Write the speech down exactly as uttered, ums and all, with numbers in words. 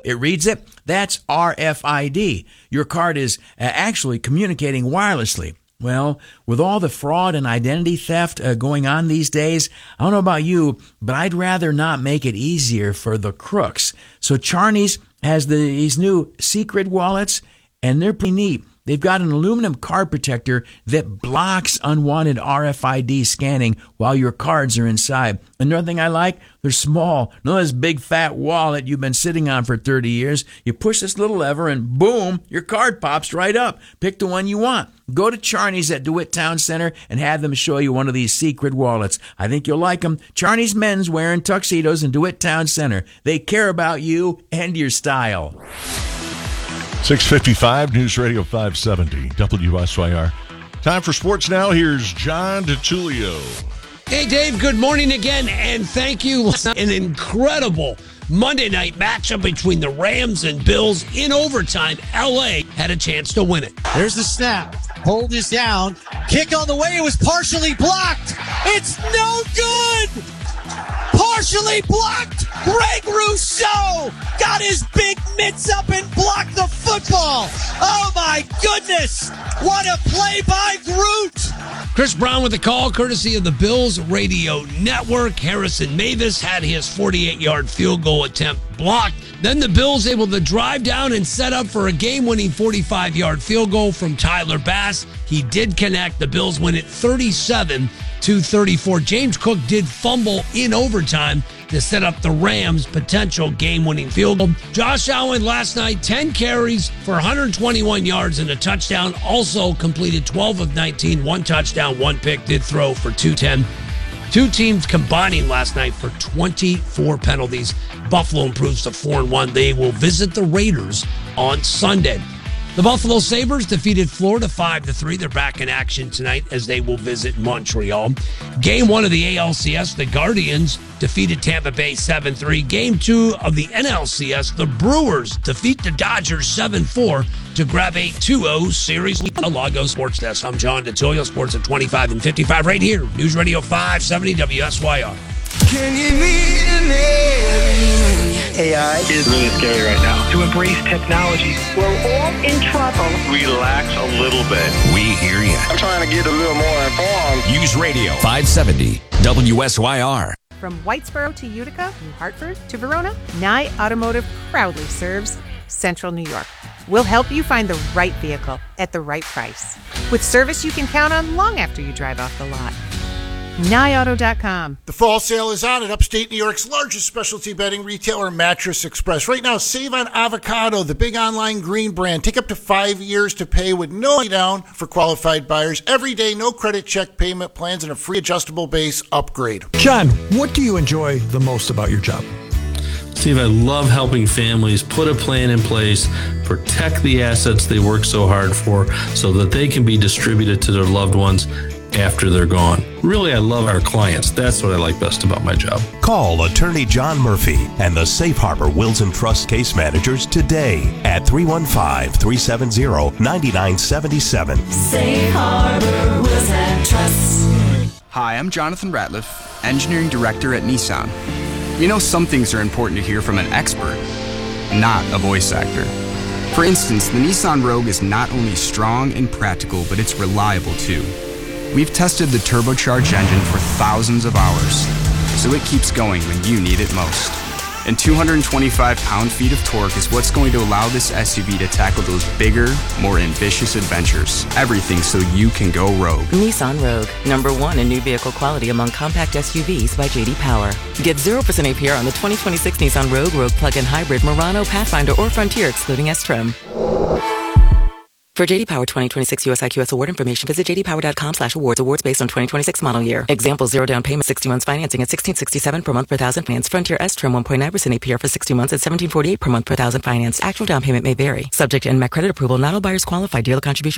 it reads it. That's R F I D. Your card is uh, actually communicating wirelessly. Well, with all the fraud and identity theft uh, going on these days, I don't know about you, but I'd rather not make it easier for the crooks. So Charney's has the, these new secret wallets, and they're pretty neat. They've got an aluminum card protector that blocks unwanted R F I D scanning while your cards are inside. Another thing I like, they're small. Not this big fat wallet you've been sitting on for thirty years. You push this little lever and boom, your card pops right up. Pick the one you want. Go to Charney's at DeWitt Town Center and have them show you one of these secret wallets. I think you'll like them. Charney's Men's wearing tuxedos in DeWitt Town Center. They care about you and your style. six fifty-five, News Radio five seventy, W S Y R. Time for sports now. Here's John DeTulio. Hey, Dave, good morning again, and thank you. An incredible Monday night matchup between the Rams and Bills. In overtime, L A had a chance to win it. There's the snap. Hold this down. Kick on the way. It was partially blocked. It's no good. Partially blocked. Greg Rousseau got his big mitts up and blocked the football. Oh, my goodness. What a play by Groot. Chris Brown with the call, courtesy of the Bills Radio Network. Harrison Mavis had his forty-eight-yard field goal attempt blocked. Then the Bills able to drive down and set up for a game-winning forty-five-yard field goal from Tyler Bass. He did connect. The Bills win it thirty-seven to thirty-four. James Cook did fumble in overtime to set up the Rams' potential game-winning field goal. Josh Allen last night, ten carries for one hundred twenty-one yards and a touchdown. Also completed twelve of nineteen, one touchdown, one pick, did throw for two ten. Two teams combining last night for twenty-four penalties. Buffalo improves to four and one. They will visit the Raiders on Sunday. The Buffalo Sabres defeated Florida five to three. They're back in action tonight as they will visit Montreal. Game one of the A L C S, the Guardians defeated Tampa Bay seven three. Game two of the N L C S, the Brewers defeat the Dodgers seven four to grab a two oh series. Lago Sports Desk. I'm John DeTulio, Sports at twenty-five and fifty-five right here. News Radio five seventy W S Y R. Can you meet an alien? A I is really scary right now. To embrace technology. We're all in trouble. Relax a little bit. We hear you. I'm trying to get a little more informed. News Radio five seventy W S Y R. From Whitesboro to Utica, New Hartford to Verona, Nye Automotive proudly serves Central New York. We'll help you find the right vehicle at the right price, with service you can count on long after you drive off the lot. Nye Auto dot com. The fall sale is on at upstate New York's largest specialty bedding retailer, Mattress Express. Right now, save on Avocado, the big online green brand. Take up to five years to pay with no money down for qualified buyers. Every day, no credit check payment plans, and a free adjustable base upgrade. John, what do you enjoy the most about your job? Steve, I love helping families put a plan in place, protect the assets they work so hard for so that they can be distributed to their loved ones after they're gone. Really, I love our clients. That's what I like best about my job. Call Attorney John Murphy and the Safe Harbor Wills and Trust case managers today at three one five, three seven zero, nine nine seven seven. Safe Harbor Wills and Trust. Hi, I'm Jonathan Ratliff, Engineering Director at Nissan. You know, some things are important to hear from an expert, not a voice actor. For instance, the Nissan Rogue is not only strong and practical, but it's reliable too. We've tested the turbocharged engine for thousands of hours, so it keeps going when you need it most. And two hundred twenty-five pound-feet of torque is what's going to allow this S U V to tackle those bigger, more ambitious adventures. Everything so you can go rogue. Nissan Rogue, number one in new vehicle quality among compact S U Vs by J D Power. Get zero percent A P R on the twenty twenty-six Nissan Rogue, Rogue Plug-in Hybrid, Murano, Pathfinder, or Frontier, excluding S-Trim. For J D Power twenty twenty-six U S I Q S award information, visit j d power dot com slash awards. Awards based on twenty twenty-six model year. Example, zero down payment, sixty months financing at sixteen sixty-seven per month per thousand finance. Frontier S-Trim one point nine percent A P R for sixty months at seventeen forty-eight per month per thousand finance. Actual down payment may vary. Subject to N M A C credit approval. Not all buyers qualify. Dealer contribution